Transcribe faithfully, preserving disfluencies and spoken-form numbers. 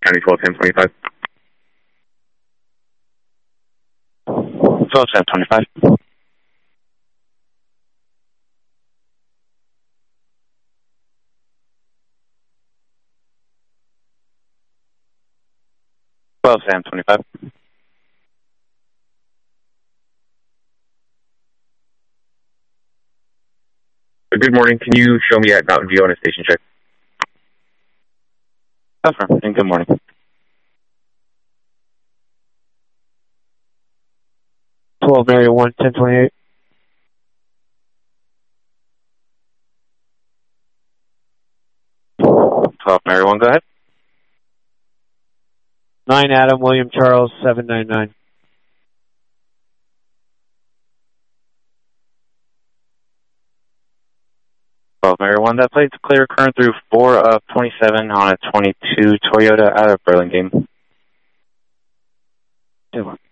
County twelve ten twenty-five. twelve ten twenty-five. twelve ten twenty-five. Good morning. Can you show me at Mountain View on a station check? Confirm, and good morning. twelve Mary one ten twenty-eight. twelve Mary one, go ahead. nine Adam William Charles seven nine nine. twelve Mary one, that plate's clear current through four of twenty-seven on a twenty-two Toyota out of Burlingame. Good one.